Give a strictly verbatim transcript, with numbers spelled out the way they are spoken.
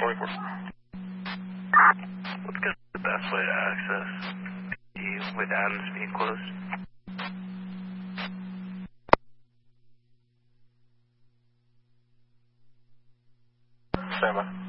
twenty-four. What's going to be the best way to access you with Adams being closed? Stand by.